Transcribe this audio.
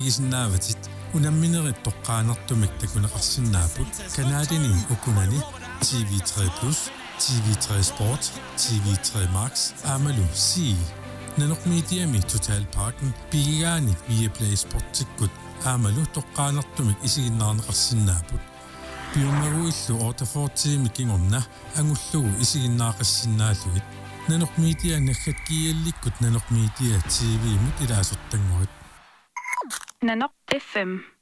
isigisinnaavatit unamminerit toqqaanertumik takunaqarsinnaaput kanaalini ukunani TV3 Plus, TV3 Sport, TV3 Max, Amalu C. Nanormiitiami Totalparken pigigaani Viaplay Sportikkut Amalu toqqaanertumik isiginnaarneqarsinnaaput. Piummaruillu ortafortiimik kingorna angullugu isiginnaaqassinnaalugit. Nanormiitia naggatkiiallikkut nanormiitia TV-mut ilaasortangurit. Nanor FM